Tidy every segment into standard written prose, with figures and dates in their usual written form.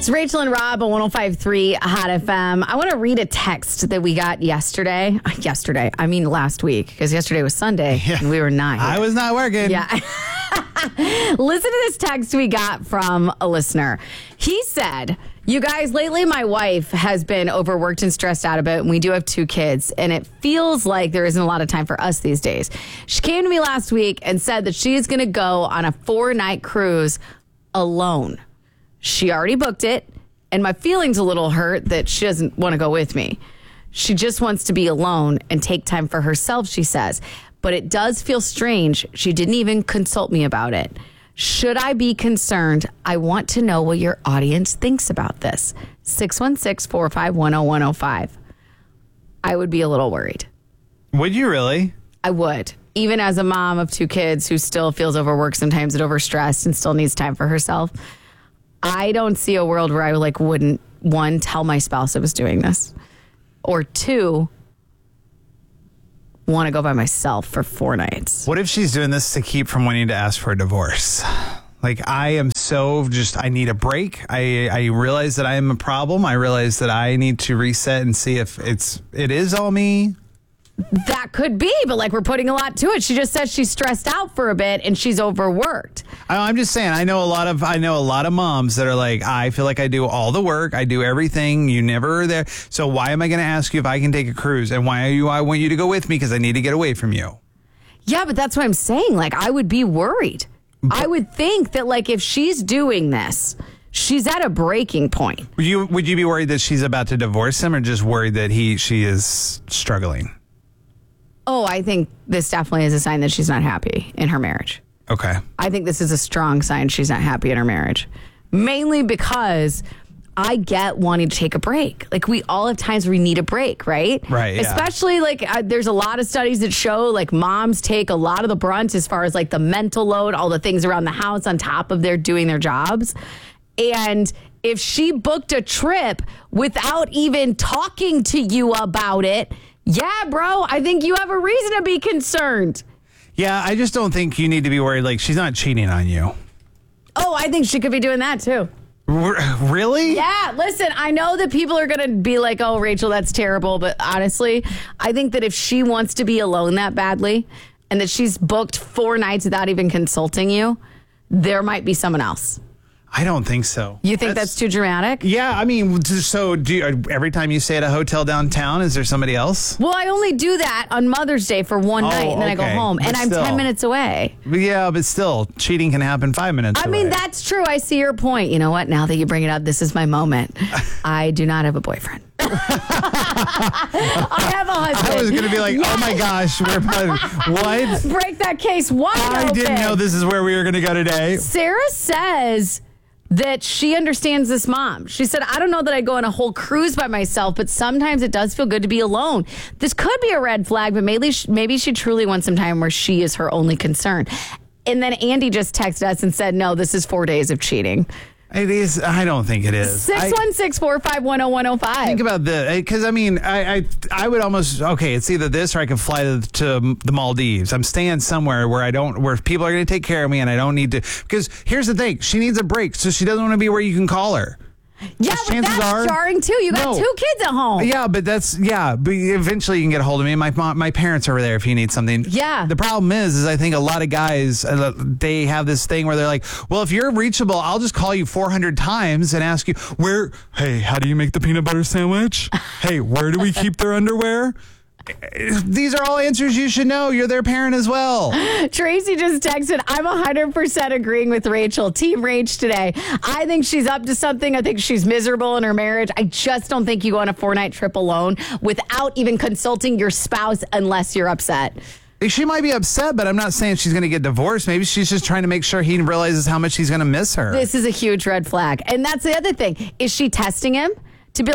It's Rachel and Rob on 105.3 Hot FM. I want to read a text that we got yesterday. I mean last week, because yesterday was Sunday and we were not here. I was not working. Yeah. Listen to this text we got from a listener. He said, you guys, lately my wife has been overworked and stressed out a bit, and we do have 2 kids, and it feels like there isn't a lot of time for us these days. She came to me last week and said that she is going to go on a 4-night cruise alone. She already booked it, and my feeling's a little hurt that she doesn't want to go with me. She just wants to be alone and take time for herself, she says. But it does feel strange. She didn't even consult me about it. Should I be concerned? I want to know what your audience thinks about this. 616-451-0105. I would be a little worried. Would you really? I would. Even as a mom of 2 kids who still feels overworked sometimes and overstressed and still needs time for herself, I don't see a world where I wouldn't, 1, tell my spouse I was doing this, or 2, want to go by myself for 4 nights. What if she's doing this to keep from wanting to ask for a divorce? Like, I am I need a break. I realize that I am a problem. I realize that I need to reset and see if it is all me. That could be, but we're putting a lot to it. She just says she's stressed out for a bit and she's overworked. I'm just saying, I know a lot of moms that are like, I feel like I do all the work. I do everything. You never are there. So why am I going to ask you if I can take a cruise? And I want you to go with me because I need to get away from you. Yeah, but that's what I'm saying. I would be worried. I would think that if she's doing this, she's at a breaking point. Would you be worried that she's about to divorce him, or just worried that she is struggling? Oh, I think this definitely is a sign that she's not happy in her marriage. Okay. I think this is a strong sign she's not happy in her marriage. Mainly because I get wanting to take a break. We all have times where we need a break, right? Right, yeah. Especially, there's a lot of studies that show, moms take a lot of the brunt as far as, the mental load, all the things around the house on top of their doing their jobs. And if she booked a trip without even talking to you about it, yeah, bro, I think you have a reason to be concerned. Yeah, I just don't think you need to be worried. She's not cheating on you. Oh, I think she could be doing that too. Really? Yeah, listen, I know that people are going to be like, oh, Rachel, that's terrible. But honestly, I think that if she wants to be alone that badly and that she's booked 4 nights without even consulting you, there might be someone else. I don't think so. You think that's too dramatic? Yeah, I mean, so every time you stay at a hotel downtown, is there somebody else? Well, I only do that on Mother's Day for 1 night, and then I go home, and I'm 10 minutes away. Yeah, but still, cheating can happen 5 minutes away. I mean, that's true. I see your point. You know what? Now that you bring it up, this is my moment. I do not have a boyfriend. I have a husband. I was going to be like, yes. Oh my gosh, what? Break that case wide open. I didn't know this is where we were going to go today. Sarah says that she understands this mom. She said, I don't know that I'd go on a whole cruise by myself, but sometimes it does feel good to be alone. This could be a red flag, but maybe she truly wants some time where she is her only concern. And then Andy just texted us and said, no, this is 4 days of cheating. It is. I don't think it is. 616-451-0105. Think about this, because I mean, I would almost it's either this or I could fly to the Maldives. I'm staying somewhere where people are going to take care of me, and I don't need to. Because here's the thing: she needs a break, so she doesn't want to be where you can call her. Yeah, but that's jarring too. You got 2 kids at home. Yeah, but but eventually you can get a hold of me. My parents are over there if you need something. Yeah. The problem is I think a lot of guys, they have this thing where they're like, well, if you're reachable, I'll just call you 400 times and ask you, hey, how do you make the peanut butter sandwich? Hey, where do we keep their underwear? These are all answers you should know. You're their parent as well. Tracy just texted, I'm 100% agreeing with Rachel. Team Rach today. I think she's up to something. I think she's miserable in her marriage. I just don't think you go on a 4-night trip alone without even consulting your spouse unless you're upset. She might be upset, but I'm not saying she's going to get divorced. Maybe she's just trying to make sure he realizes how much he's going to miss her. This is a huge red flag. And that's the other thing. Is she testing him? To be like,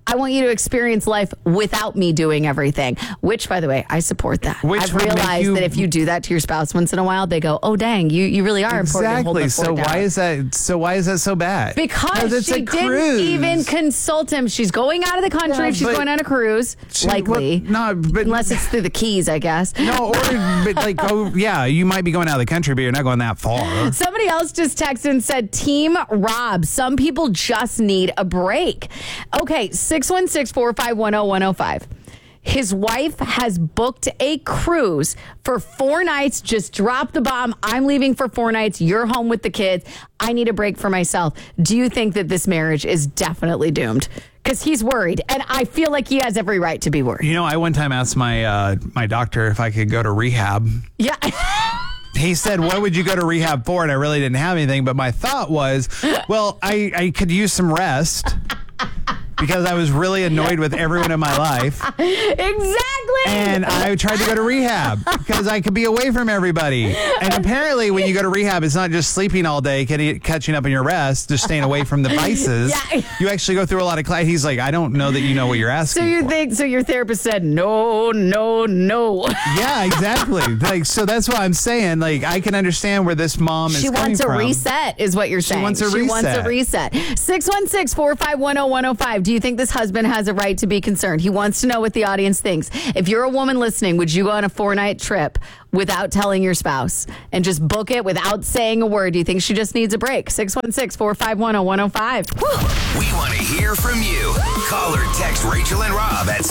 I want you to experience life without me doing everything, which, by the way, I support that. I've realized that if you do that to your spouse once in a while, they go, oh, dang, you really are important. Exactly. So why is that so bad? Because she didn't even consult him. She's going out of the country. If she's going on a cruise, likely. Unless it's through the Keys, I guess. No, you might be going out of the country, but you're not going that far. Somebody else just texted and said, Team Rob, some people just need a break. Okay, 616-451-0105. His wife has booked a cruise for 4 nights. Just drop the bomb. I'm leaving for 4 nights. You're home with the kids. I need a break for myself. Do you think that this marriage is definitely doomed? Because he's worried, and I feel like he has every right to be worried. You know, I one time asked my my doctor if I could go to rehab. Yeah. He said, what would you go to rehab for? And I really didn't have anything, but my thought was, well, I could use some rest. Because I was really annoyed with everyone in my life. Exactly. And I tried to go to rehab because I could be away from everybody. And apparently when you go to rehab, it's not just sleeping all day, catching up on your rest, just staying away from the vices. Yeah. You actually go through a lot of class. He's like, I don't know that you know what you're asking So your therapist said, no. Yeah, exactly. So that's why I'm saying, I can understand where this mom is coming from. She wants a reset is what you're saying. She wants a reset. 616-451-0105. Do you think this husband has a right to be concerned? He wants to know what the audience thinks. If you're a woman listening, would you go on a 4-night trip without telling your spouse and just book it without saying a word? Do you think she just needs a break? 616-451-0105. We want to hear from you. Call or text Rachel and Rob at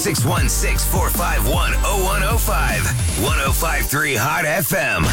616-451-0105. 1053 Hot FM.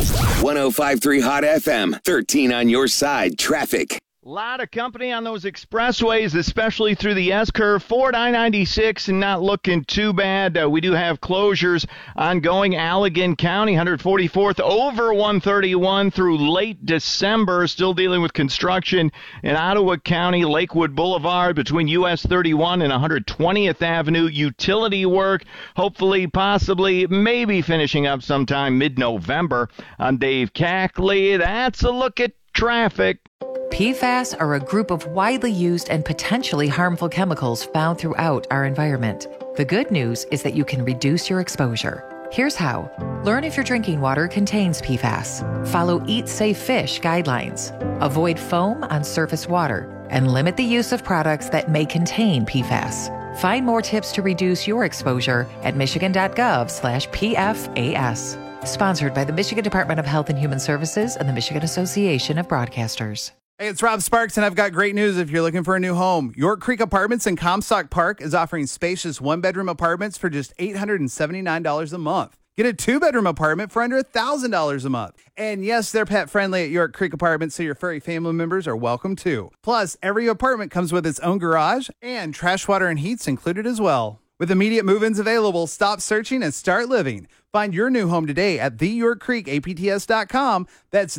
1053 Hot FM. 13 on your side. Traffic. A lot of company on those expressways, especially through the S-curve. Ford I-96 and not looking too bad. We do have closures ongoing. Allegan County, 144th over 131 through late December. Still dealing with construction in Ottawa County, Lakewood Boulevard between US 31 and 120th Avenue. Utility work, hopefully, possibly, maybe finishing up sometime mid-November. I'm Dave Cackley. That's a look at traffic. PFAS are a group of widely used and potentially harmful chemicals found throughout our environment. The good news is that you can reduce your exposure. Here's how. Learn if your drinking water contains PFAS. Follow Eat Safe Fish guidelines. Avoid foam on surface water. And limit the use of products that may contain PFAS. Find more tips to reduce your exposure at michigan.gov/PFAS. Sponsored by the Michigan Department of Health and Human Services and the Michigan Association of Broadcasters. Hey, it's Rob Sparks, and I've got great news if you're looking for a new home. York Creek Apartments in Comstock Park is offering spacious one-bedroom apartments for just $879 a month. Get a 2-bedroom apartment for under $1,000 a month. And yes, they're pet-friendly at York Creek Apartments, so your furry family members are welcome too. Plus, every apartment comes with its own garage, and trash, water, and heat's included as well. With immediate move-ins available, stop searching and start living. Find your new home today at theyorkcreekapts.com. That's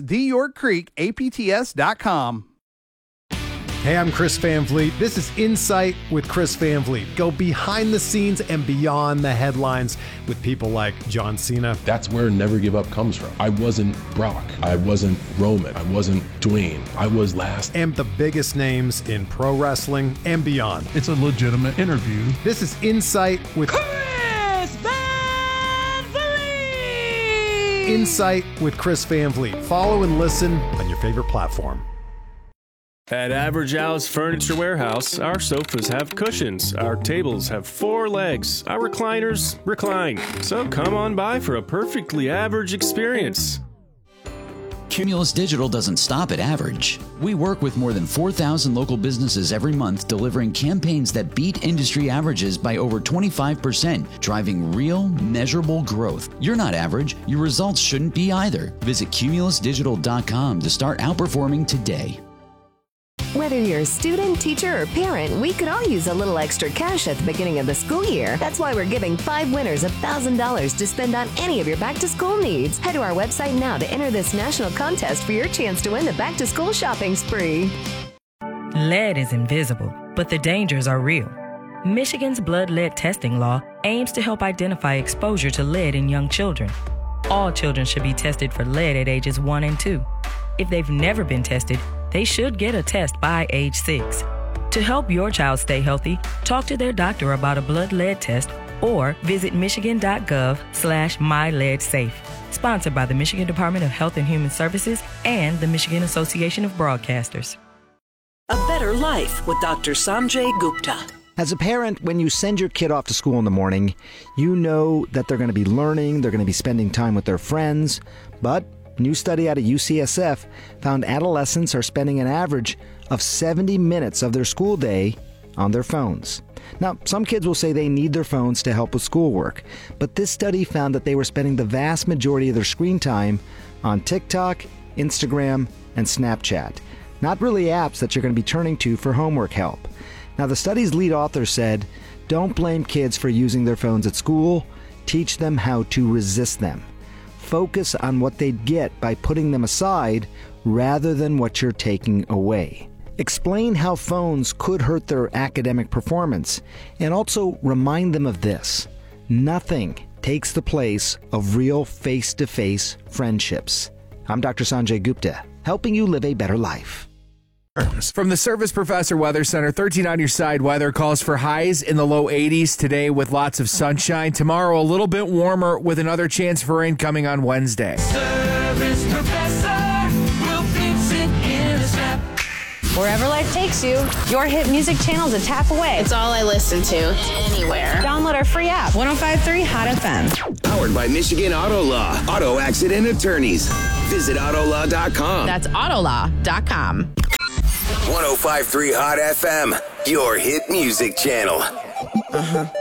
theyorkcreekapts.com. Hey, I'm Chris Van Vliet. This is Insight with Chris Van Vliet. Go behind the scenes and beyond the headlines with people like John Cena. That's where Never Give Up comes from. I wasn't Brock. I wasn't Roman. I wasn't Dwayne. I was last. And the biggest names in pro wrestling and beyond. It's a legitimate interview. This is Insight with Chris Van Vliet. Insight with Chris Van Vliet. Follow and listen on your favorite platform. At Average House Furniture Warehouse, our sofas have cushions, our tables have 4 legs, our recliners recline. So come on by for a perfectly average experience. Cumulus Digital doesn't stop at average. We work with more than 4,000 local businesses every month, delivering campaigns that beat industry averages by over 25%, driving real, measurable growth. You're not average. Your results shouldn't be either. Visit cumulusdigital.com to start outperforming today. Whether you're a student, teacher, or parent, we could all use a little extra cash at the beginning of the school year. That's why we're giving 5 winners $1,000 to spend on any of your back-to-school needs. Head to our website now to enter this national contest for your chance to win the back-to-school shopping spree. Lead is invisible, but the dangers are real. Michigan's blood lead testing law aims to help identify exposure to lead in young children. All children should be tested for lead at ages 1 and 2. If they've never been tested, they should get a test by age 6. To help your child stay healthy, talk to their doctor about a blood lead test or visit michigan.gov/myleadsafe. Sponsored by the Michigan Department of Health and Human Services and the Michigan Association of Broadcasters. A better life with Dr. Sanjay Gupta. As a parent, when you send your kid off to school in the morning, you know that they're going to be learning, they're going to be spending time with their friends. But a new study out of UCSF found adolescents are spending an average of 70 minutes of their school day on their phones. Now, some kids will say they need their phones to help with schoolwork, but this study found that they were spending the vast majority of their screen time on TikTok, Instagram, and Snapchat. Not really apps that you're going to be turning to for homework help. Now, the study's lead author said, don't blame kids for using their phones at school. Teach them how to resist them. Focus on what they'd get by putting them aside rather than what you're taking away. Explain how phones could hurt their academic performance, and also remind them of this: nothing takes the place of real face-to-face friendships. I'm Dr. Sanjay Gupta, helping you live a better life. From the Service Professor Weather Center, 13 on your side weather calls for highs in the low 80s today with lots of sunshine. Tomorrow, a little bit warmer with another chance for rain coming on Wednesday. Service Professor will fix it in a snap. Wherever life takes you, your hit music channel's a tap away. It's all I listen to, anywhere. Download our free app, 105.3 Hot FM. Powered by Michigan Auto Law, auto accident attorneys. Visit autolaw.com. That's autolaw.com. 105.3 Hot FM, your hit music channel.